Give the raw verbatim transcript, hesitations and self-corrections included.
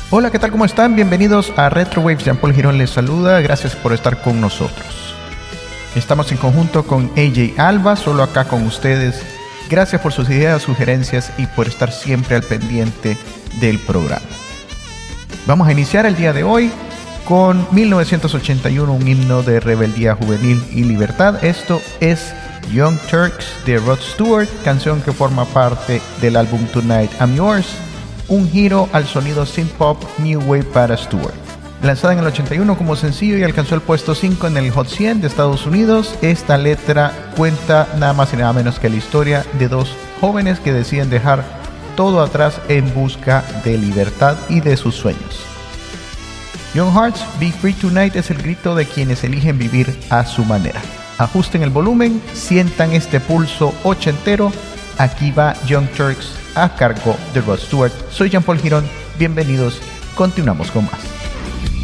Hola, ¿qué tal? ¿Cómo están? Bienvenidos a Retro Waves. Jean-Paul Girón les saluda. Gracias por estar con nosotros. Estamos en conjunto con A J Alba, solo acá con ustedes. Gracias por sus ideas, sugerencias y por estar siempre al pendiente del programa. Vamos a iniciar el día de hoy con mil novecientos ochenta y uno, un himno de rebeldía juvenil y libertad. Esto es Young Turks de Rod Stewart, canción que forma parte del álbum Tonight I'm Yours, un giro al sonido synth-pop New Wave para Stewart. Lanzada en el ochenta y uno como sencillo y alcanzó el puesto cinco en el Hot cien de Estados Unidos, esta letra cuenta nada más y nada menos que la historia de dos jóvenes que deciden dejar todo atrás en busca de libertad y de sus sueños. Young Hearts, Be Free Tonight es el grito de quienes eligen vivir a su manera. Ajusten el volumen, sientan este pulso ochentero. Aquí va Young Turks a cargo de Rod Stewart. Soy Jean-Paul Girón, bienvenidos, continuamos con más.